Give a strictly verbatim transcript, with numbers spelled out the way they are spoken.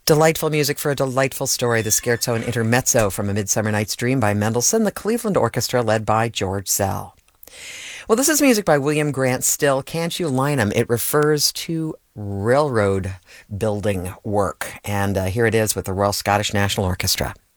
Delightful music for a delightful story. The Scherzo and Intermezzo from A Midsummer Night's Dream by Mendelssohn, the Cleveland Orchestra led by George Szell. Well, this is music by William Grant Still. Can't You Line 'Em? It refers to railroad building work. And uh, here it is with the Royal Scottish National Orchestra.